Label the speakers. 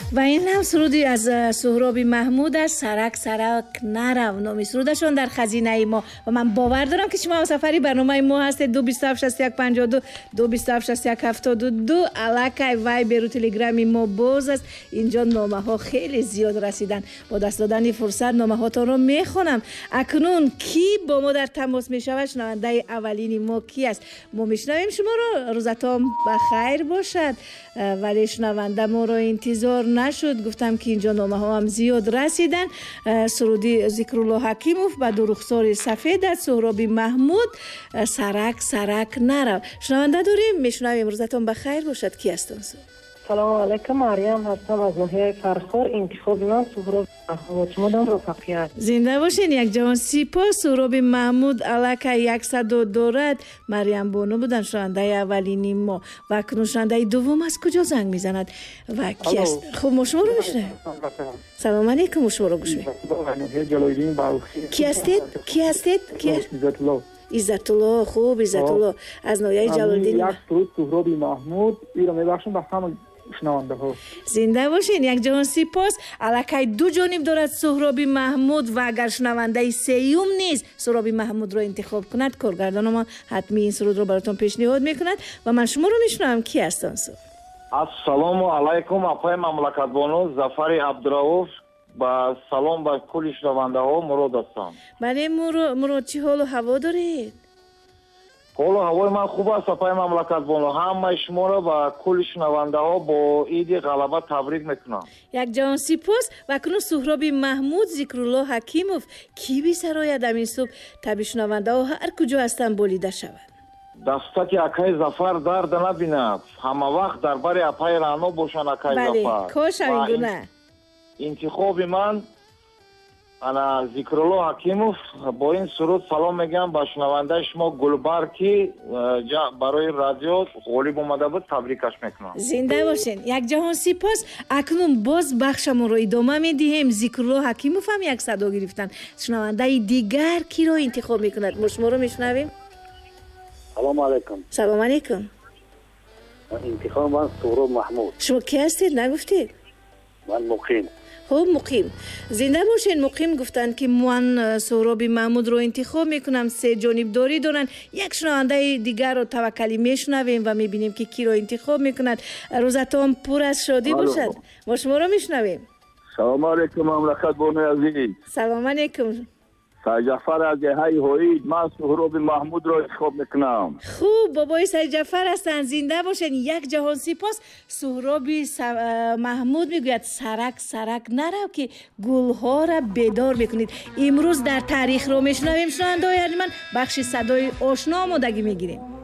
Speaker 1: و این هم سرودی از سهراب محمود است. سرک سرک نرو نامی سرودشون در خزینه ما و من باور دارم که شما سفری برنامه ما هستید. 2276152 2276172 الکای وایبر و تلگرام ما باز است. اینجا نامه ها خیلی زیاد رسیدن. با دست دادن فرصت نامه هاتون رو میخونم. اکنون کی با ما در تماس میشود؟ شنونده اولین ما کی است؟ ما میشنویم شما رو. روزتون بخیر باشد. ولی شنونده ما رو انتظار نشد. گفتم که اینجا نامه ها هم زیاد رسیدن. سرودی ذکرالله حکیموف با دو رخسار سفید از سهراب محمود. سرک سرک نرو. شنونده داریم، میشنویم. روزتون بخیر باشد. کی هستون؟
Speaker 2: سلام علیکم. مریم هستم از ناحیه فرخار. انتخاب من سهراب محمود. شما دارم رفاقیت.
Speaker 1: زنده باشین. یک جهان سپاس. سهراب محمود الک 100 دارد. مریم بانو بودن شنونده اولینی ما و اکنون شنونده دوم از کجا زنگ میزند و کی است؟ خب ما شما رو میشنویم. سلام علیکم. شما رو گوش میدیم. کی هستید؟ کی هستید؟ عزت الله. خوب عزت الله از ناحیه جلال‌الدین.
Speaker 3: یک سرود سهراب محمود ایرا میبخشم به همه شنونده ها.
Speaker 1: زنده باشین. یک جهان سپاس. الکی دو جانب دارد سهراب محمود و اگر شنونده سیوم نیست سهراب محمود رو انتخاب کند کارگردان ما حتمی این سرود رو براتون پیشنهاد میکند و من شما رو میشنوم. کی هستن؟
Speaker 4: السلام علیکم. اپای مملکت بانو ظفر عبدالرؤوف با سلام با کل شنونده ها. مراد هستم.
Speaker 1: بله مراد، چی حال و هوا دارید؟
Speaker 4: حال و هوای من خوب است. اپای مملکت بانو همه شما را با کل شنونده ها با عید غلبه تبریک میکنم. یک جهان سپاس. و اکنون سهراب محمود ذکرالله حکیموف کی بی سرایت این صبح تبی شنونده ها هر کجا هستن بولیده شود. دستا که اکای ظفر درد نبیند. همه وقت در بر اپای رانو باشن اکای ظفر.
Speaker 1: بله کاش همین گونه.
Speaker 4: انتخاب من انا ذکرالله حکیموف با این سرود سلام میگم با شنونده شما گلبرکی برای رادیو غالب اومده بود تبریکش میکنم.
Speaker 1: زنده باشین. یک جهان سپاس. اکنون باز بخشمون رو ادامه میدیم. ذکرالله حکیموف هم یک صدا گرفتن. شنونده دیگر کی رو انتخاب میکند؟ ما شما رو میشنویم.
Speaker 5: سلام علیکم.
Speaker 1: سلام علیکم.
Speaker 5: انتخاب من سهراب محمود.
Speaker 1: شما کی هستید نگفتید؟
Speaker 5: من مقیم.
Speaker 1: خب مقیم. زنده باشین. مقیم گفتن که من سهراب محمود رو انتخاب میکنم. سه جانبداری دارن. یک شنونده دیگر رو توکلی میشنویم و میبینیم که کی رو انتخاب میکند. روزتون پر از شادی باشد. ما شما رو میشنویم.
Speaker 5: سلام علیکم مملکت بانو عزیز.
Speaker 1: سلام علیکم.
Speaker 5: سیدجعفر از جهه هوید. من سهراب محمود رو انتخاب میکنم.
Speaker 1: خوب بابای سیدجعفر هستن. زنده باشین. یک جهان سپاس. سهراب محمود میگوید سرک سرک نرو که گلها را بیدار میکنید. امروز در تاریخ رو میشنویم. شنونده های من بخش صدای آشنا آمادگی میگیریم.